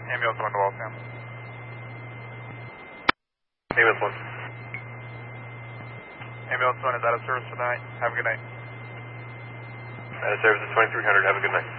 Ambulance 1 to Waltham. Ambulance 1. Ambulance 1 is out of service tonight. Have a good night. Out of service at 2300. Have a good night.